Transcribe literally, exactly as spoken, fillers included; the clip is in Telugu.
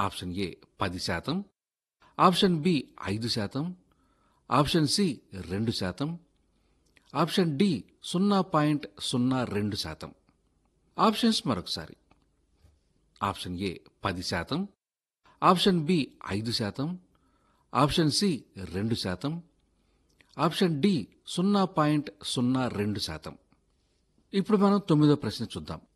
ఆప్షన్ ఏ పది శాతం, ఆప్షన్ బి ఐదు శాతం, ఆప్షన్ సి రెండు శాతం, ఆప్షన్ డి సున్నా పాయింట్ సున్నా రెండు శాతం. ఆప్షన్స్ మరొకసారి: ఆప్షన్ ఏ పది శాతం, ఆప్షన్ బి ఐదు శాతం, ఆప్షన్ సి రెండు శాతం, ఆప్షన్ డి సున్నా పాయింట్ సున్నా రెండు శాతం. ఇప్పుడు మనం తొమ్మిదో ప్రశ్న చూద్దాం.